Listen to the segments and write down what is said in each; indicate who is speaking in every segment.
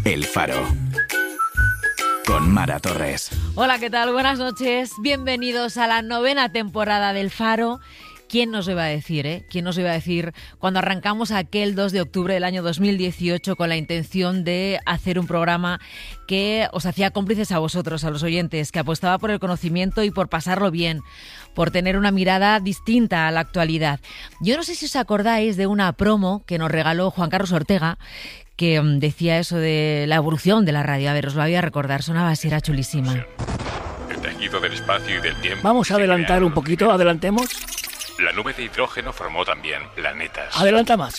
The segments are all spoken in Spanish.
Speaker 1: El Faro. Con Mara Torres.
Speaker 2: Hola, ¿qué tal? Buenas noches. Bienvenidos a la 9ª temporada del Faro. ¿Quién nos lo iba a decir, ¿Quién nos lo iba a decir cuando arrancamos aquel 2 de octubre del año 2018 con la intención de hacer un programa que os hacía cómplices a vosotros, a los oyentes, que apostaba por el conocimiento y por pasarlo bien, por tener una mirada distinta a la actualidad? Yo no sé si os acordáis de una promo que nos regaló Juan Carlos Ortega, que decía eso de la evolución de la radio. A ver, os lo voy a recordar, sonaba así, era chulísima.
Speaker 3: El tejido del espacio y del tiempo.
Speaker 4: Vamos a adelantar un poquito, adelantemos.
Speaker 3: La nube de hidrógeno formó también planetas.
Speaker 4: Adelanta más.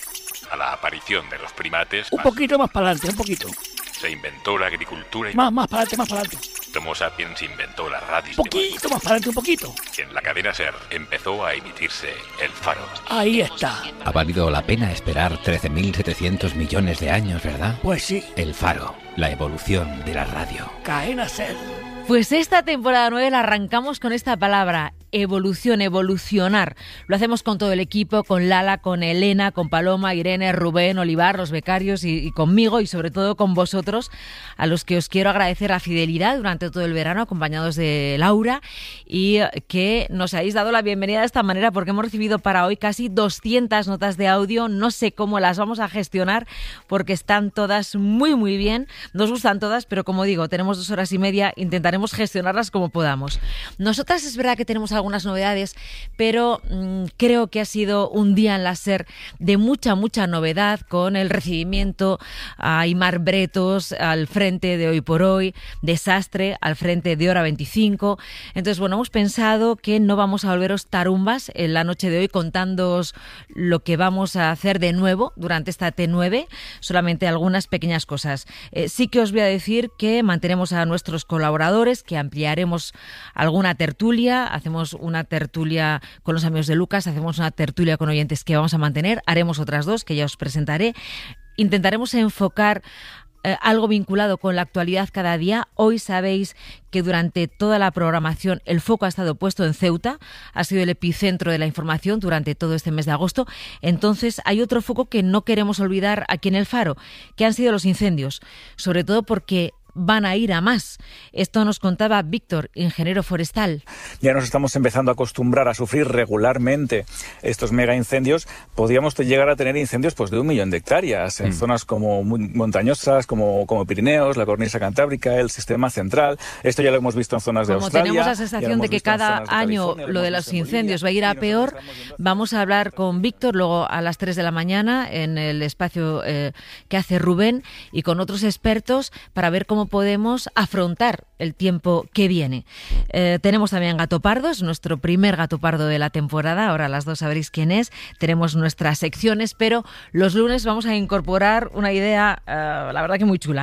Speaker 3: A la aparición de los primates.
Speaker 4: Un poquito más para adelante, un poquito.
Speaker 3: Se inventó la agricultura y...
Speaker 4: Más para adelante.
Speaker 3: Homo sapiens inventó la radio.
Speaker 4: Un poquito más para adelante, un poquito.
Speaker 3: En la cadena SER empezó a emitirse El Faro.
Speaker 4: Ahí está.
Speaker 5: Ha valido la pena esperar 13.700 millones de años, ¿verdad?
Speaker 4: Pues sí.
Speaker 5: El Faro, la evolución de la radio.
Speaker 4: Cadena SER.
Speaker 2: Pues esta temporada 9 la arrancamos con esta palabra, evolución, evolucionar. Lo hacemos con todo el equipo, con Lala, con Elena, con Paloma, Irene, Rubén, Olivar, los becarios y conmigo y sobre todo con vosotros, a los que os quiero agradecer la fidelidad durante todo el verano, acompañados de Laura, y que nos hayáis dado la bienvenida de esta manera porque hemos recibido para hoy casi 200 notas de audio. No sé cómo las vamos a gestionar porque están todas muy muy bien, nos gustan todas, pero como digo, tenemos 2 horas y media, intentaremos gestionarlas como podamos. Nosotras es verdad que tenemos algunas novedades, pero creo que ha sido un día en la SER de mucha novedad, con el recibimiento a Aimar Bretos al frente de Hoy por Hoy, Desastre al frente de Hora 25. Entonces, bueno, hemos pensado que no vamos a volveros tarumbas en la noche de hoy contándoos lo que vamos a hacer de nuevo durante esta T9, solamente algunas pequeñas cosas. Sí que os voy a decir que mantenemos a nuestros colaboradores, que ampliaremos alguna tertulia, hacemos una tertulia con los amigos de Lucas, hacemos una tertulia con oyentes que vamos a mantener, haremos otras 2 que ya os presentaré, intentaremos enfocar algo vinculado con la actualidad cada día. Hoy sabéis que durante toda la programación el foco ha estado puesto en Ceuta, ha sido el epicentro de la información durante todo este mes de agosto. Entonces hay otro foco que no queremos olvidar aquí en El Faro, que han sido los incendios, sobre todo porque van a ir a más. Esto nos contaba Víctor, ingeniero forestal.
Speaker 6: Ya nos estamos empezando a acostumbrar a sufrir regularmente estos mega incendios. Podríamos llegar a tener incendios pues de 1 millón de hectáreas en zonas como muy montañosas, como Pirineos, la cornisa cantábrica, el sistema central. Esto ya lo hemos visto en zonas de Australia.
Speaker 2: Como tenemos la sensación de que cada año lo de los incendios va a ir a peor, vamos a hablar con Víctor luego a las 3 de la mañana en el espacio que hace Rubén y con otros expertos para ver cómo podemos afrontar el tiempo que viene. Tenemos también Gato Pardo, es nuestro primer Gato Pardo de la temporada, ahora las 2 sabréis quién es. Tenemos nuestras secciones, pero los lunes vamos a incorporar una idea, la verdad que muy chula.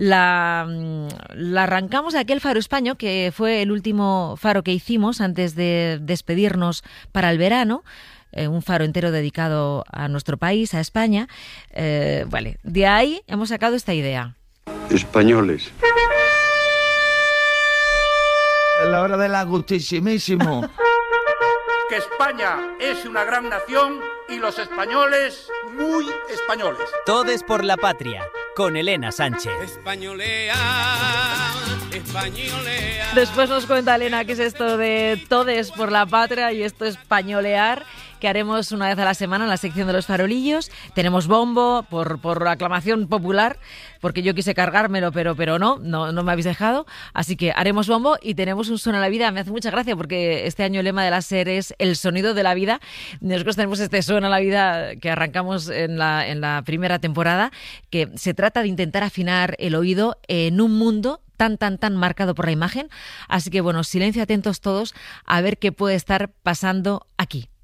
Speaker 2: La arrancamos de aquel Faro Español, que fue el último faro que hicimos antes de despedirnos para el verano. Un faro entero dedicado a nuestro país, a España. Vale, de ahí hemos sacado esta idea.
Speaker 7: Españoles.
Speaker 8: La hora del agustísimísimo.
Speaker 9: Que España es una gran nación y los españoles muy españoles.
Speaker 10: Todes por la patria, con Elena Sánchez.
Speaker 11: Españolea, españolea.
Speaker 2: Después nos cuenta Elena qué es esto de Todes por la patria y esto es españolear, que haremos una vez a la semana en la sección de los farolillos. Tenemos bombo por aclamación popular, porque yo quise cargármelo, pero no me habéis dejado. Así que haremos bombo y tenemos un Suena la Vida. Me hace mucha gracia porque este año el lema de la SER es el sonido de la vida. Nosotros tenemos este Suena la Vida que arrancamos en la primera temporada, que se trata de intentar afinar el oído en un mundo tan marcado por la imagen. Así que bueno, silencio, atentos todos a ver qué puede estar pasando aquí.